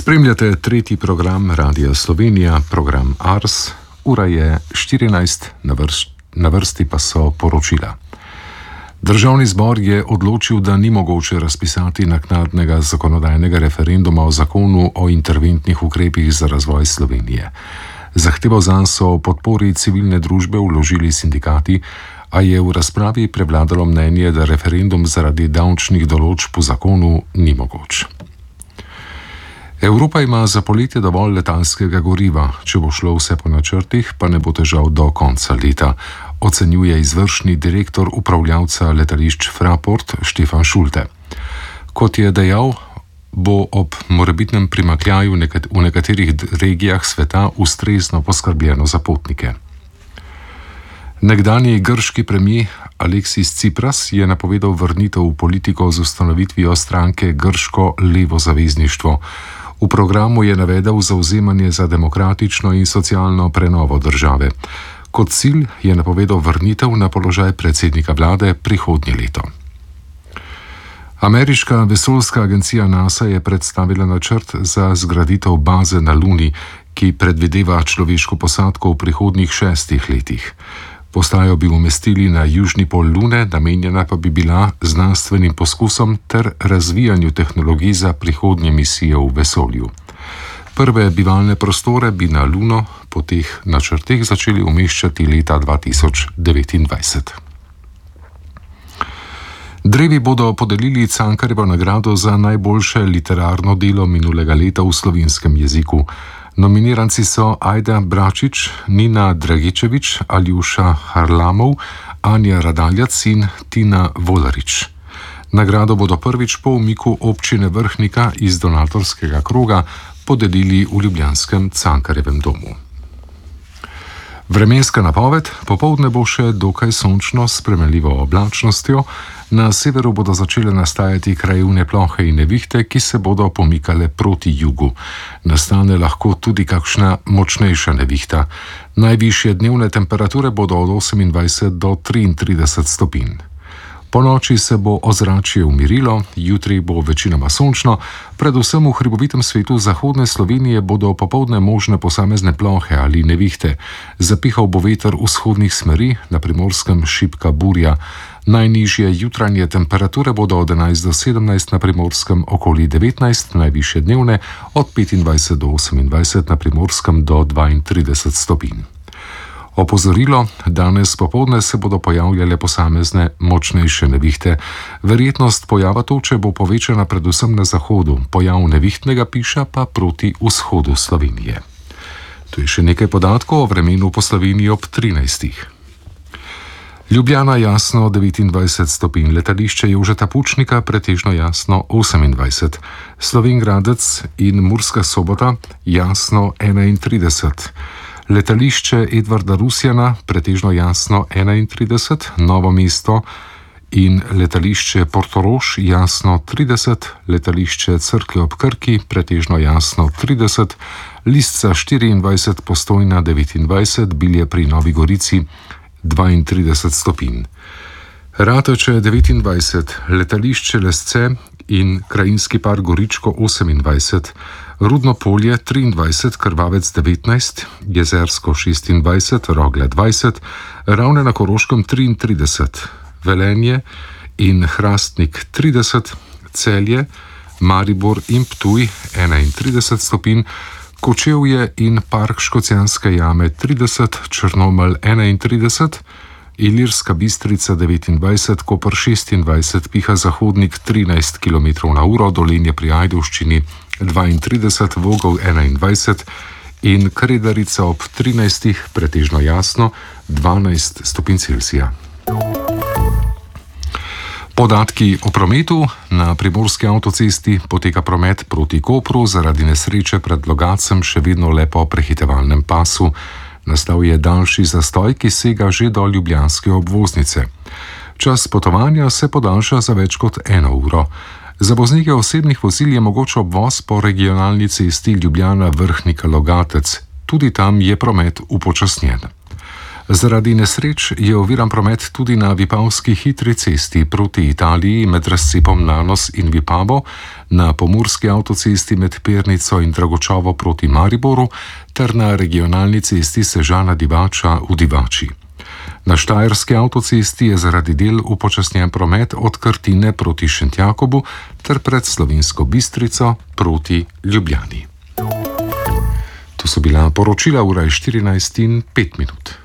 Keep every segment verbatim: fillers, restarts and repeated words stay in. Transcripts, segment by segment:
Spremljate tretji program Radia Slovenija, program Ars. Ura je štirinajst, na, vrst, na vrsti pa so poročila. Državni zbor je odločil, da ni mogoče razpisati naknadnega zakonodajnega referenduma o zakonu o interventnih ukrepih za razvoj Slovenije. Zahtevo zanj so v podpori civilne družbe vložili sindikati, a je v razpravi prevladalo mnenje, da referendum zaradi davčnih določb v zakonu ni mogoč. Evropa ima za poletje dovolj letalskega goriva, če bo šlo vse po načrtih, pa ne bo težav do konca leta, ocenjuje izvršni direktor upravljavca letališč Fraport Štefan Šulte. Kot je dejal, bo ob morebitnem primanjkljaju v nekaterih regijah sveta ustrezno poskrbljeno za potnike. Nekdanji grški premijer Aleksis Tsipras je napovedal vrnitev v politiko z ustanovitvijo stranke Grško levo zavezništvo. V programu je navedel zavzemanje za demokratično in socialno prenovo države. Kot cilj je napovedal vrnitev na položaj predsednika vlade prihodnje leto. Ameriška vesoljska agencija NASA je predstavila načrt za zgraditev baze na Luni, ki predvideva človeško posadko v prihodnjih šestih letih. Postajo bi umestili na južni pol Lune, namenjena pa bi bila znanstvenim poskusom ter razvijanju tehnologij za prihodnje misije v vesolju. Prve bivalne prostore bi na Luno po teh načrteh začeli umeščati leta dva tisoč devetindvajset. Drevi bodo podelili Cankarjevo nagrado za najboljše literarno delo minulega leta v slovenskem jeziku. Nominiranci so Ajda Bračič, Nina Dragičevič, Aljuša Harlamov, Anja Radaljac in Tina Volarič. Nagrado bodo prvič po umiku občine Vrhnika iz donatorskega kroga podelili v ljubljanskem Cankarjevem domu. Vremenska napoved: popoldne bo še dokaj sončno s spremenljivo oblačnostjo, na severu bodo začele nastajati krajevne plohe in nevihte, ki se bodo pomikale proti jugu. Nastane lahko tudi kakšna močnejša nevihta. Najvišje dnevne temperature bodo od osemindvajset do triintrideset stopinj. Po noči se bo ozračje umirilo, jutri bo večinoma sončno, predvsem v hribovitem svetu zahodne Slovenije bodo popoldne možne posamezne plohe ali nevihte. Zapihal bo veter vzhodnih smeri, na Primorskem šibka burja. Najnižje jutranje temperature bodo od enajst do sedemnajst, na Primorskem okoli devetnajst, najvišje dnevne od petindvajset do osemindvajset, na Primorskem do dvaintrideset stopinj. Opozorilo: danes popoldne se bodo pojavljale posamezne močnejše nevihte. Verjetnost pojava toče bo povečana predvsem na zahodu, pojav nevihtnega piša pa proti vzhodu Slovenije. Tu je še nekaj podatkov o vremenu po Sloveniji ob trinajstih. Ljubljana jasno devetindvajset stopinj, letališče Jožeta Pučnika pretežno jasno osemindvajset, Slovenj Gradec in Murska Sobota jasno enaintrideset, letališče Edvarda Rusjana pretežno jasno enaintrideset, Novo mesto in letališče Portorož jasno trideset, letališče Cerklje ob Krki pretežno jasno trideset, Lisca štiriindvajset, Postojna devetindvajset, Bilje pri Novi Gorici dvaintrideset stopinj. Rateče devetindvajset, letališče Lesce in krajinski park Goričko osemindvajset, Rudno polje triindvajset, Krvavec devetnajst, Jezersko šestindvajset, Rogle dvajset, Ravne na Koroškem triintrideset, Velenje in Hrastnik trideset, Celje, Maribor in Ptuj enaintrideset stopinj, Kočevje in park Škocjanske jame trideset, Črnomelj enaintrideset, Ilirska Bistrica devetindvajset, Koper šestindvajset, piha zahodnik trinajst kilometrov na uro, Dolenje pri Ajdovščini dvaintrideset, Vogel enaindvajset in Kredarica ob trinajstih, pretežno jasno, dvanajst stopinj Celzija. Podatki o prometu. Na primorski avtocesti poteka promet proti Kopru, zaradi nesreče pred Logatcem še vedno le po prehitevalnem pasu. Nastal je daljši zastoj, ki sega že do ljubljanske obvoznice. Čas potovanja se podaljša za več kot eno uro. Za voznike osebnih vozil je mogoč obvoz po regionalni cesti Ljubljana Vrhnika Logatec. Tudi tam je promet upočasnjen. Zaradi nesreč je oviran promet tudi na Vipavski hitri cesti proti Italiji med razcepom Nanos in Vipavo, na pomurski avtocesti med Pernico in Dragočovo proti Mariboru ter na regionalni cesti Sežana-Divača v Divači. Na Štajerski avtocesti je zaradi del upočasnjen promet od Krtine proti Šentjakobu ter pred Slovensko Bistrico proti Ljubljani. To so bila poročila, ura je štirinajst in pet minut.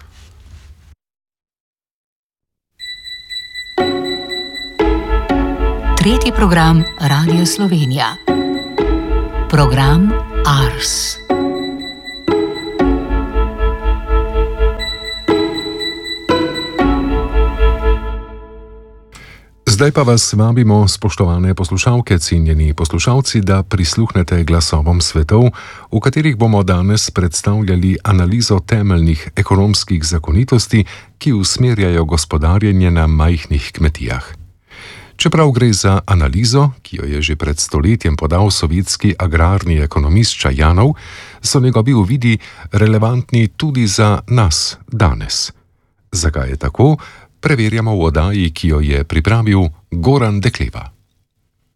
Tretji program Radio Slovenija. Program Ars. Zdaj pa vas vabimo, spoštovane poslušalke, cenjeni poslušalci, da prisluhnete glasovom svetov, v katerih bomo danes predstavljali analizo temeljnih ekonomskih zakonitosti, ki usmerjajo gospodarjenje na majhnih kmetijah. Čeprav gre za analizo, ki jo je že pred stoletjem podal sovjetski agrarni ekonomist Čajanov, so njegovi uvidi relevantni tudi za nas danes. Zakaj je tako? Preverjamo v oddaji, ki jo je pripravil Goran Dekleva.